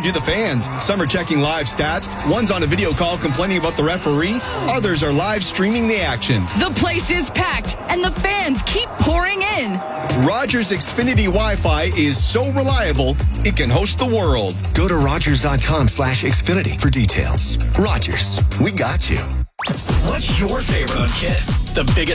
Do the fans. Some are checking live stats. One's on a video call complaining about the referee. Others are live streaming the action. The place is packed, and the fans keep pouring in. Rogers Xfinity Wi-Fi is so reliable, it can host the world. Go to Rogers.com/Xfinity for details. Rogers, we got you. What's your favorite on Kiss? The biggest